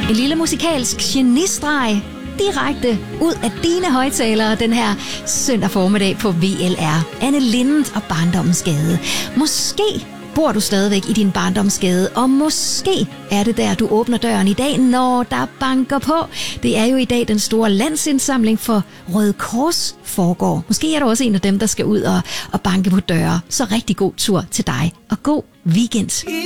En lille musikalsk genistreg direkte ud af dine højtalere den her søndag formiddag på VLR. Anne Linnet og Barndommens Gade. Måske bor du stadigvæk i din barndomsgade, og måske er det der, du åbner døren i dag, når der banker på. Det er jo i dag den store landsindsamling for Røde Kors foregår. Måske er du også en af dem, der skal ud og banke på døre. Så rigtig god tur til dig, og god weekend.